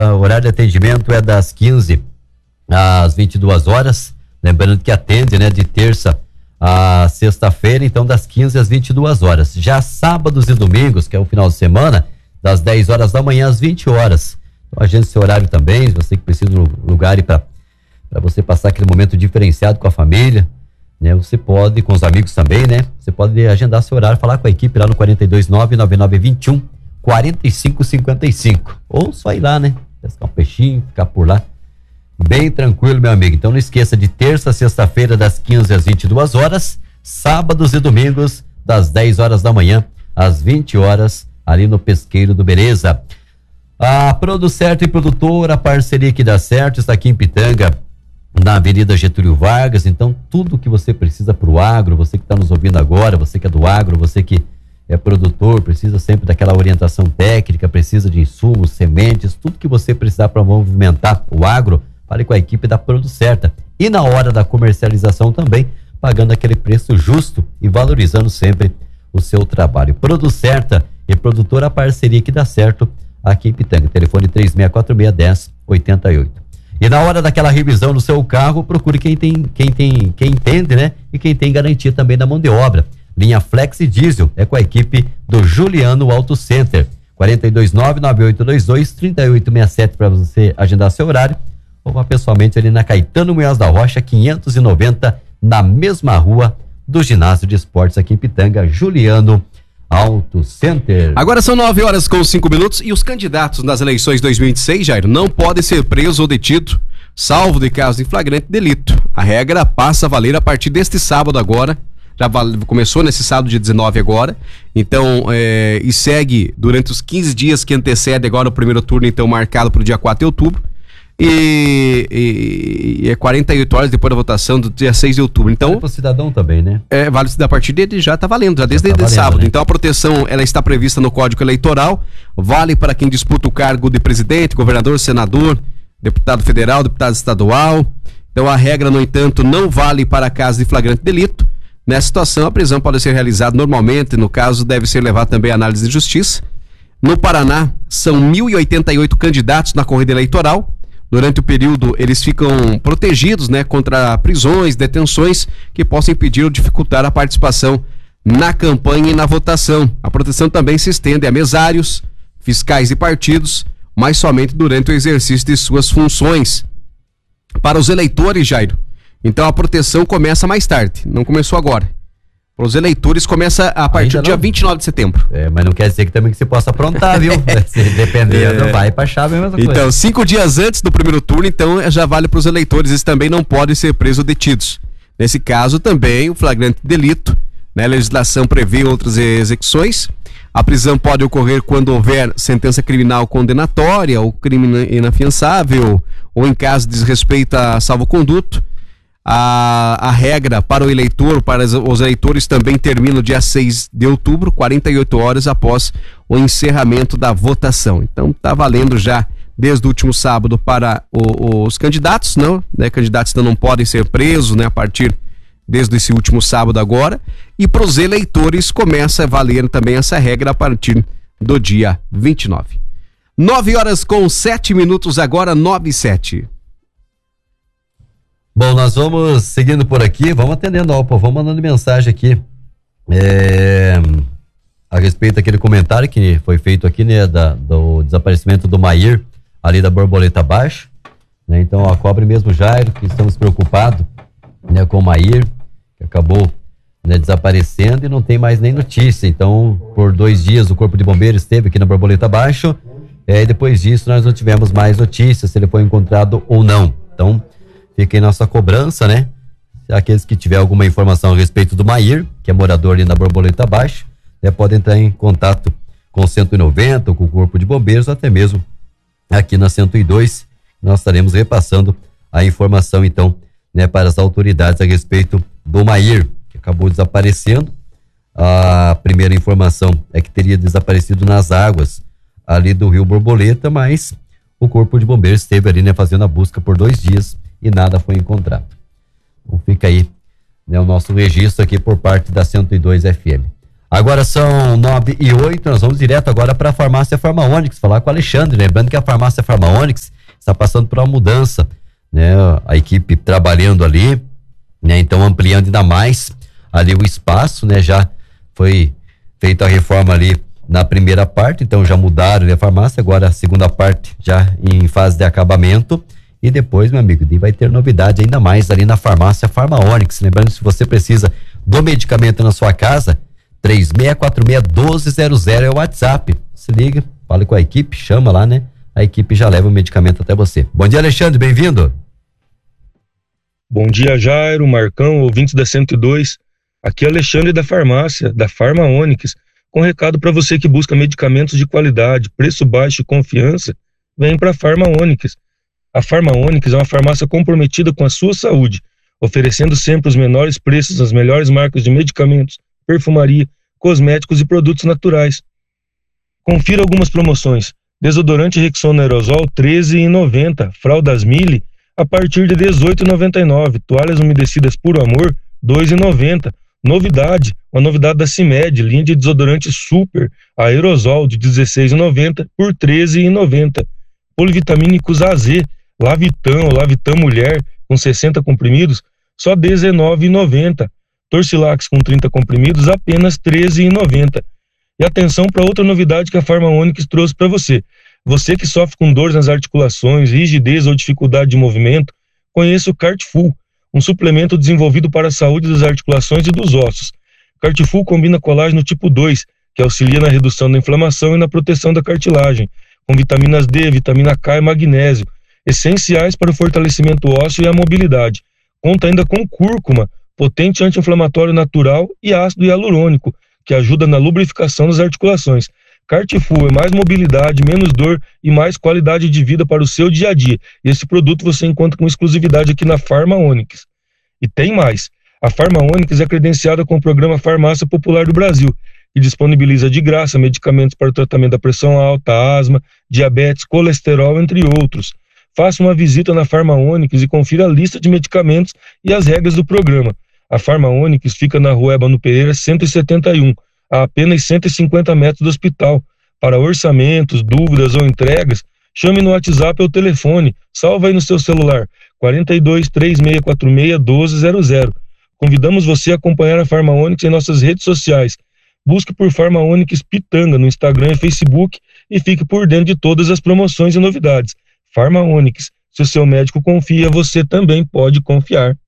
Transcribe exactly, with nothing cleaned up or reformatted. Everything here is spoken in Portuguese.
o horário de atendimento é das quinze às vinte e duas horas, lembrando que atende, né, de terça a sexta-feira, então das quinze às vinte e duas horas. Já sábados e domingos, que é o final de semana, das dez horas da manhã às vinte horas. Então agende seu horário também, você que precisa de um lugar para para você passar aquele momento diferenciado com a família, né? Você pode, com os amigos também, né? Você pode agendar seu horário, falar com a equipe lá no quatro dois nove, nove nove dois um, quatro cinco cinco cinco. Ou só ir lá, né? Pescar um peixinho, ficar por lá. Bem tranquilo, meu amigo. Então não esqueça, de terça a sexta-feira, das quinze às vinte e duas horas, sábados e domingos, das dez horas da manhã às vinte horas, ali no Pesqueiro do Beleza. A Producerto e Produtora, a parceria que dá certo, está aqui em Pitanga, na Avenida Getúlio Vargas. Então tudo que você precisa para o agro, você que está nos ouvindo agora, você que é do agro, você que é produtor, precisa sempre daquela orientação técnica, precisa de insumos, sementes, tudo que você precisar para movimentar o agro, fale com a equipe da Producerta. E na hora da comercialização também, pagando aquele preço justo e valorizando sempre o seu trabalho. Producerta e Produtora, a parceria que dá certo aqui em Pitanga. Telefone três seis quatro seis, um zero oito oito. E na hora daquela revisão no seu carro, procure quem tem, quem tem, quem entende, né? E quem tem garantia também da mão de obra. Linha Flex e Diesel é com a equipe do Juliano Auto Center. quatro dois nove, nove oito dois dois, três oito seis sete para você agendar seu horário. Ou vá pessoalmente ali na Caetano Munhoz da Rocha, quinhentos e noventa, na mesma rua do Ginásio de Esportes aqui em Pitanga, Juliano Auto Center. Agora são nove horas com cinco minutos e os candidatos nas eleições dois mil e vinte e seis, Jair, não podem ser presos ou detidos, salvo de caso de flagrante delito. A regra passa a valer a partir deste sábado agora, já vale, começou nesse sábado dia dezenove agora, então, é, e segue durante os quinze dias que antecede agora o primeiro turno, então marcado para o dia quatro de outubro. E, e, e é quarenta e oito horas depois da votação do dia seis de outubro. Então, vale para o cidadão também, né? É, vale a partir dele, já está valendo, já desde já tá de valendo, sábado. né? Então a proteção, ela está prevista no Código Eleitoral, vale para quem disputa o cargo de presidente, governador, senador, deputado federal, deputado estadual. Então a regra, no entanto, não vale para casos de flagrante delito. Nessa situação, a prisão pode ser realizada normalmente, no caso deve ser levado também à análise de justiça. No Paraná, são mil e oitenta e oito candidatos na corrida eleitoral. Durante o período, eles ficam protegidos, né, contra prisões, detenções que possam impedir ou dificultar a participação na campanha e na votação. A proteção também se estende a mesários, fiscais e partidos, mas somente durante o exercício de suas funções. Para os eleitores, Jairo, então a proteção começa mais tarde, não começou agora. Para os eleitores começa a partir do dia vinte e nove de setembro. É, mas não quer dizer que também que você possa aprontar, viu? Se dependendo, é. vai pra chave, é a mesma coisa. Então, cinco dias antes do primeiro turno, então, já vale para os eleitores, eles também não podem ser presos ou detidos. Nesse caso, também, o flagrante delito, né? A legislação prevê outras execuções. A prisão pode ocorrer quando houver sentença criminal condenatória, ou crime inafiançável, ou em caso de desrespeito a salvo-conduto. A, a regra para o eleitor, para os eleitores também termina no dia seis de outubro, quarenta e oito horas após o encerramento da votação. Então está valendo já desde o último sábado para o, os candidatos, não, né? Candidatos ainda não podem ser presos, né? A partir desde esse último sábado agora. E para os eleitores começa a valer também essa regra a partir do dia vinte e nove. nove horas com sete minutos agora, nove e sete. Bom, nós vamos seguindo por aqui, vamos atendendo, ó, vamos mandando mensagem aqui é, a respeito daquele comentário que foi feito aqui, né, da, do desaparecimento do Mair, ali da Borboleta Baixo, né? Então a cobre mesmo, Jairo, que estamos preocupados, né, com o Mair, que acabou, né, desaparecendo e não tem mais nem notícia. Então, por dois dias o Corpo de Bombeiros esteve aqui na Borboleta Baixo, é, e depois disso nós não tivemos mais notícias se ele foi encontrado ou não. Então fica aí nossa cobrança, né? Aqueles que tiver alguma informação a respeito do Mair, que é morador ali na Borboleta Baixo, né, podem entrar em contato com o cento e noventa, ou com o Corpo de Bombeiros, ou até mesmo aqui na cento e dois. Nós estaremos repassando a informação, então, né, para as autoridades a respeito do Mair, que acabou desaparecendo. A primeira informação é que teria desaparecido nas águas ali do Rio Borboleta, mas o Corpo de Bombeiros esteve ali, né, fazendo a busca por dois dias e nada foi encontrado. Então fica aí, né, o nosso registro aqui por parte da cento e dois F M. Agora são nove e oito, nós vamos direto agora para a farmácia Farma Onix, falar com o Alexandre, lembrando que a farmácia Farma Onix está passando por uma mudança, né? A equipe trabalhando ali, né? Então ampliando ainda mais ali o espaço, né? Já foi feita a reforma ali na primeira parte, então já mudaram, né, a farmácia, agora a segunda parte já em fase de acabamento. E depois, meu amigo, vai ter novidade ainda mais ali na farmácia Farma Onix. Lembrando, se você precisa do medicamento na sua casa, três seis quatro seis, um dois zero zero é o WhatsApp. Se liga, fala com a equipe, chama lá, né? A equipe já leva o medicamento até você. Bom dia, Alexandre, bem-vindo. Bom dia, Jairo, Marcão, ouvintes da cento e dois. Aqui é Alexandre da farmácia, da Farma Onix, com recado para você que busca medicamentos de qualidade, preço baixo e confiança. Vem para a Farma Onix. A Farma Onix é uma farmácia comprometida com a sua saúde, oferecendo sempre os menores preços nas melhores marcas de medicamentos, perfumaria, cosméticos e produtos naturais. Confira algumas promoções. Desodorante Rexona Aerosol treze reais e noventa centavos, fraldas Mille a partir de dezoito reais e noventa e nove centavos, toalhas umedecidas Puro Amor dois reais e noventa centavos. Novidade, uma novidade da CIMED, linha de desodorante Super Aerosol de dezesseis reais e noventa centavos por treze reais e noventa centavos. Polivitamínicos A Z, Lavitan ou Lavitan Mulher com sessenta comprimidos, só dezenove reais e noventa centavos. Torcilax com trinta comprimidos, apenas treze reais e noventa centavos. E atenção para outra novidade que a Farma Onix trouxe para você. Você que sofre com dores nas articulações, rigidez ou dificuldade de movimento, conheça o Cartfull, um suplemento desenvolvido para a saúde das articulações e dos ossos. Cartfull combina colágeno tipo dois, que auxilia na redução da inflamação e na proteção da cartilagem, com vitaminas D, vitamina K e magnésio, essenciais para o fortalecimento ósseo e a mobilidade. Conta ainda com cúrcuma, potente anti-inflamatório natural, e ácido hialurônico, que ajuda na lubrificação das articulações. Cartfull é mais mobilidade, menos dor e mais qualidade de vida para o seu dia a dia. E esse produto você encontra com exclusividade aqui na Farma Onix. E tem mais. A Farma Onix é credenciada com o programa Farmácia Popular do Brasil, que disponibiliza de graça medicamentos para o tratamento da pressão alta, asma, diabetes, colesterol, entre outros. Faça uma visita na Farma Onix e confira a lista de medicamentos e as regras do programa. A Farma Onix fica na rua Ébano Pereira cento e setenta e um, a apenas cento e cinquenta metros do hospital. Para orçamentos, dúvidas ou entregas, chame no WhatsApp ou telefone. Salva aí no seu celular, quarenta e dois, três seis quatro seis, um dois zero zero. Convidamos você a acompanhar a Farma Onix em nossas redes sociais. Busque por Farma Onix Pitanga no Instagram e Facebook e fique por dentro de todas as promoções e novidades. Farma Onix, se o seu médico confia, você também pode confiar.